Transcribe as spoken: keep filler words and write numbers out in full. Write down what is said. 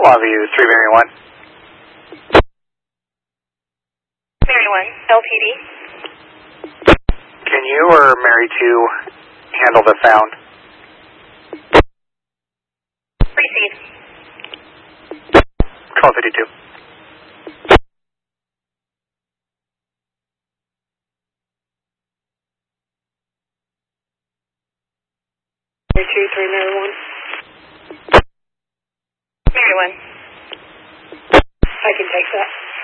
Longview, three Mary one. Mary one, L T D. Can you or Mary two handle the sound? Receive. Call fifty-two. Mary two, three Mary one. Mary one. I can take that.